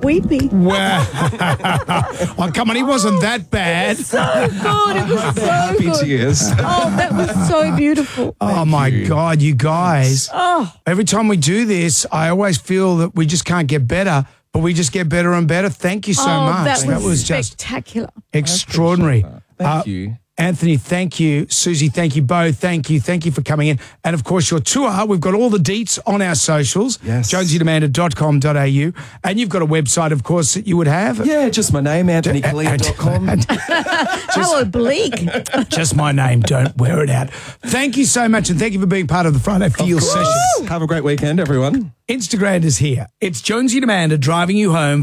weepy. Wow. Oh, come on, he wasn't that bad. So good. It was so Happy good. tears. Oh, that was so beautiful. Oh, my God, you guys. Oh, Every time we do this, I always feel that we just can't get better, but we just get better and better. Thank you so much. that was just spectacular. extraordinary. Thank you. Anthony, thank you. Susie, thank you both. Thank you. Thank you for coming in. And, of course, your tour, we've got all the deets on our socials, Yes. jonesyandamanda.com.au. And you've got a website, of course, that you would have. Yeah, just my name, anthonykalina.com. How oblique. Just my name. Don't wear it out. Thank you so much, and thank you for being part of the Friday Feel session. Have a great weekend, everyone. Instagram is here. It's Jonesy and Amanda driving you home.